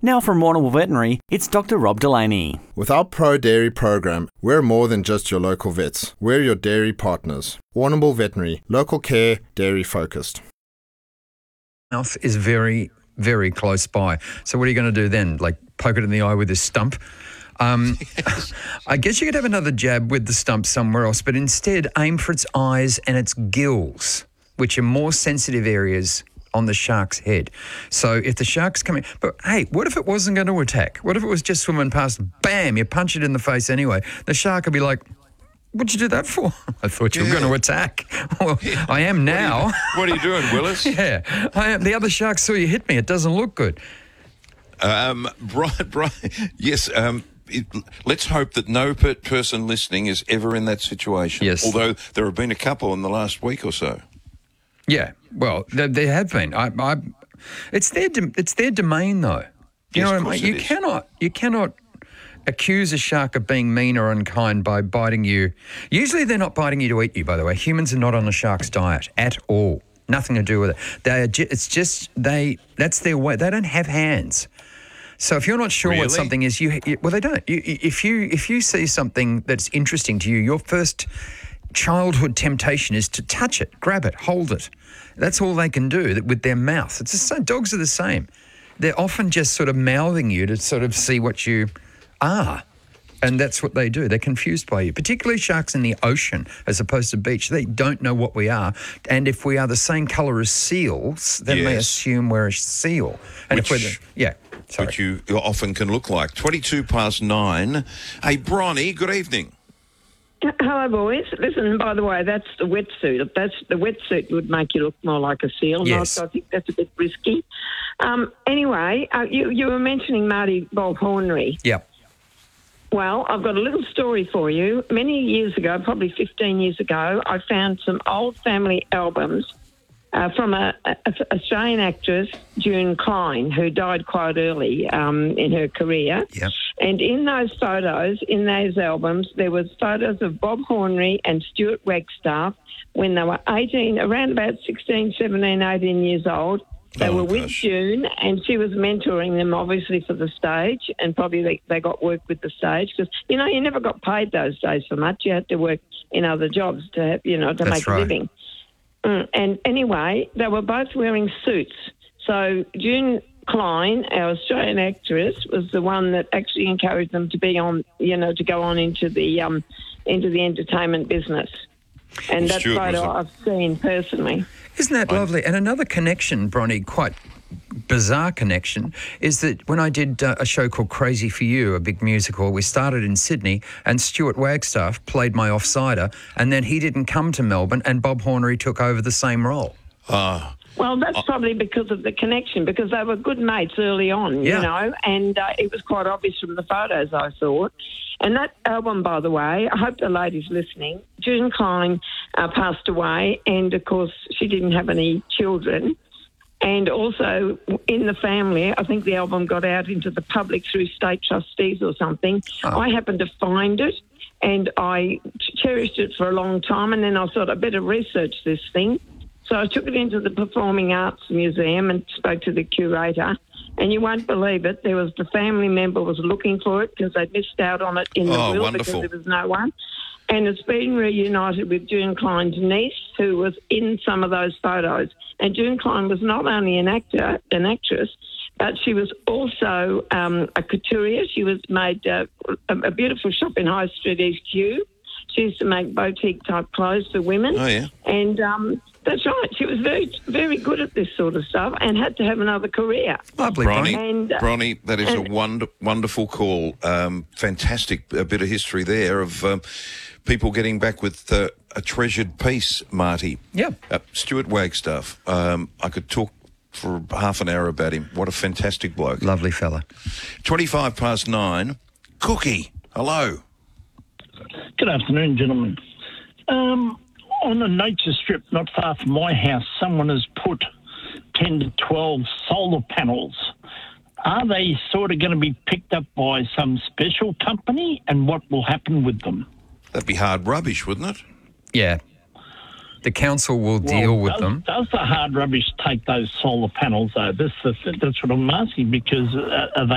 Now from Warrnambool Veterinary, it's Dr. Rob Delaney. With our Pro Dairy program, we're more than just your local vets. We're your dairy partners. Warrnambool Veterinary, local care, dairy focused. Mouth is very, very close by. So what are you going to do then? Like poke it in the eye with a stump? I guess you could have another jab with the stump somewhere else, but instead aim for its eyes and its gills, which are more sensitive areas on the shark's head. So if the shark's coming... But, hey, what if it wasn't going to attack? What if it was just swimming past, bam, you punch it in the face anyway? The shark would be like, what'd you do that for? I thought you were going to attack. Well, I am now. What are you doing, Willis? Yeah, I am. The other shark saw you hit me. It doesn't look good. Brian, yes, let's hope that no person listening is ever in that situation. Yes. Although there have been a couple in the last week or so. Yeah, well, there have been. It's their domain, though. You know what I mean? You cannot accuse a shark of being mean or unkind by biting you. Usually, they're not biting you to eat you. By the way, humans are not on a shark's diet at all. Nothing to do with it. That's their way. They don't have hands. So if you're not sure what something is, well, they don't. If you see something that's interesting to you, your first childhood temptation is to touch it, grab it, hold it. That's all they can do with their mouth. It's the same. Dogs are the same. They're often just sort of mouthing you to sort of see what you are. And that's what they do. They're confused by you, particularly sharks in the ocean as opposed to beach. They don't know what we are. And if we are the same colour as seals, then they assume we're a seal. And Which you often can look like. 9:22. Hey, Bronny, good evening. Hello, boys. Listen, by the way, that's the wetsuit. The wetsuit would make you look more like a seal. Yes. So I think that's a bit risky. Anyway, you were mentioning Marty Bob Hornery. Yep. Well, I've got a little story for you. Many years ago, probably 15 years ago, I found some old family albums from an Australian actress, June Klein, who died quite early in her career. Yep. And in those photos, in those albums, there was photos of Bob Hornery and Stuart Wagstaff when they were around about 16, 17, 18 years old. They were with June, and she was mentoring them, obviously, for the stage, and probably they got work with the stage because, you never got paid those days for much. You had to work in other jobs to make a living. And anyway, they were both wearing suits. So June Klein, our Australian actress, was the one that actually encouraged them to be on, to go on into the entertainment business. And that photo I've seen personally. Isn't that lovely? And another connection, Bronny, quite bizarre connection, is that when I did a show called Crazy for You, a big musical, we started in Sydney and Stuart Wagstaff played my offsider and then he didn't come to Melbourne and Bob Hornery took over the same role. Well, that's probably because of the connection, because they were good mates early on, and it was quite obvious from the photos I thought. And that album, by the way, I hope the lady's listening, June Klein passed away, and, of course, she didn't have any children. And also in the family, I think the album got out into the public through state trustees or something. I happened to find it, and I cherished it for a long time, and then I thought I'd better research this thing. So I took it into the Performing Arts Museum and spoke to the curator. And you won't believe it, the family member was looking for it because they'd missed out on it in the will wonderful. because there was no one. And it's been reunited with June Klein's niece, who was in some of those photos. And June Klein was not only an actress, but she was also a couturier. She was made a beautiful shop in High Street East Kew. She used to make boutique-type clothes for women. Oh, yeah. And that's right. She was very, very good at this sort of stuff and had to have another career. Lovely, Bronny, that is a wonderful call. Fantastic bit of history there of people getting back with a treasured piece, Marty. Yeah. Stuart Wagstaff. I could talk for half an hour about him. What a fantastic bloke. Lovely fella. 9:25. Cookie, hello. Good afternoon, gentlemen. On a nature strip not far from my house, someone has put 10 to 12 solar panels. Are they sort of going to be picked up by some special company, and what will happen with them? That'd be hard rubbish, wouldn't it? Yeah. The council will deal with them. Does the hard rubbish take those solar panels, though? That's what I'm asking, because are they